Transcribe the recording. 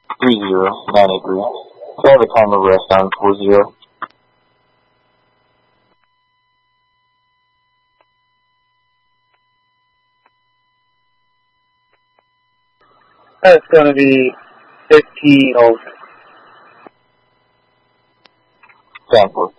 30-983. So I have a time of rest on 40. That's going to be 15 over. Stanford.